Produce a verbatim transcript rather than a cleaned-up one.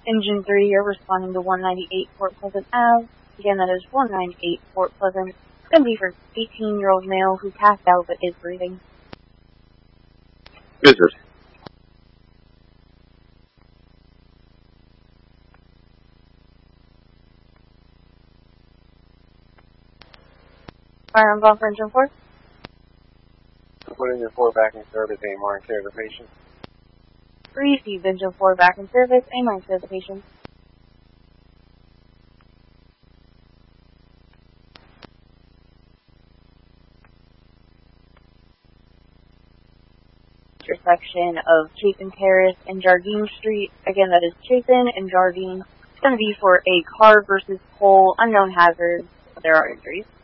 Engine three, you're responding to one ninety-eight Fort Pleasant Avenue. Again, that is one ninety-eight Fort Pleasant. It's going to be for eighteen-year-old male who passed out but is breathing. Business. Firearms on for engine four. Put engine four back in service, aim mark, care the patient. Receive engine four back in service, aim mark, care the patient. Intersection of Chapin Terrace and Jardine Street. Again, that is Chapin and Jardine. It's going to be for a car versus pole, unknown hazard. There are injuries.